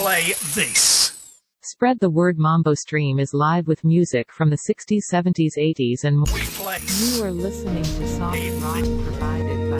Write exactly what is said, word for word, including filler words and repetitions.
play this. Spread the Word Mambo Stream is live with music from the sixties, seventies, eighties and more. We play. You are listening to soft rock provided by